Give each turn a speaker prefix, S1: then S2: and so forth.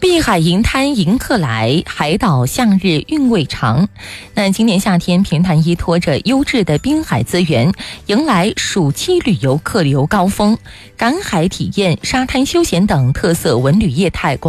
S1: 碧海银滩迎客来，海岛向日韵味长。那今年夏天，平潭依托着优质的滨海资源，迎来暑期旅游客流高峰，赶海体验、沙滩休闲等特色文旅业态